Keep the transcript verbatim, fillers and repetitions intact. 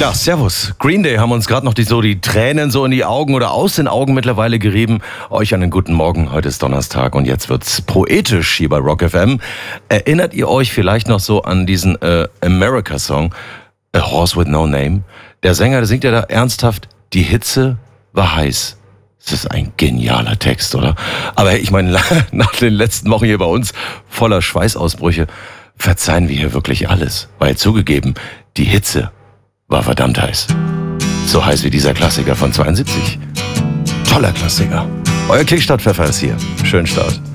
Ja, servus. Green Day haben uns gerade noch die, so die Tränen so in die Augen oder aus den Augen mittlerweile gerieben. Euch einen guten Morgen. Heute ist Donnerstag und jetzt wird's poetisch hier bei Rock F M. Erinnert ihr euch vielleicht noch so an diesen äh, America-Song A Horse with No Name? Der Sänger, der singt ja da ernsthaft, die Hitze war heiß. Das ist ein genialer Text, oder? Aber ich meine, nach den letzten Wochen hier bei uns voller Schweißausbrüche verzeihen wir hier wirklich alles. Weil zugegeben, die Hitze war verdammt heiß. So heiß wie dieser Klassiker von zweiundsiebzig. Toller Klassiker. Euer Kickstart-Pfeffer ist hier. Schönen Start.